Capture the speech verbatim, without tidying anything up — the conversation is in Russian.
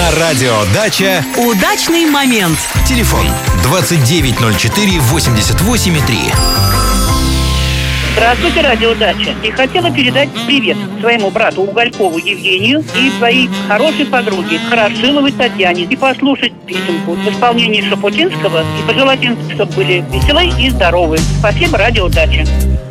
На радио «Дача» удачный момент. Телефон двадцать девять ноль четыре восемьдесят восемь три. Здравствуйте, радио «Дача». И хотела передать привет своему брату Уголькову Евгению и своей хорошей подруге Хорошиловой Татьяне. И послушать песенку в исполнении Шапутинского. И пожелать им, чтобы были веселы и здоровы. Спасибо, радио «Дача».